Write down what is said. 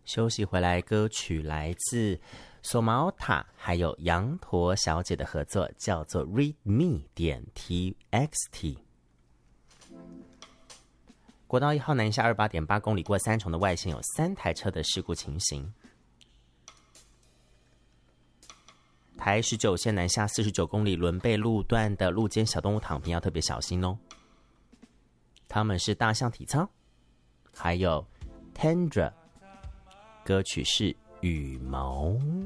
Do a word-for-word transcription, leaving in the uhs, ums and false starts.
休息回来，歌曲来自索毛塔还有羊驼小姐的合作，叫做 Read Me 点 T X T。 国道一号南下二十八点八公里，过三重的外线有三台车的事故情形。台十九线南下四十九公里伦贝路段的路肩小动物躺平要特别小心哦，他们是大象体操还有 Tundra， 歌曲是羽毛。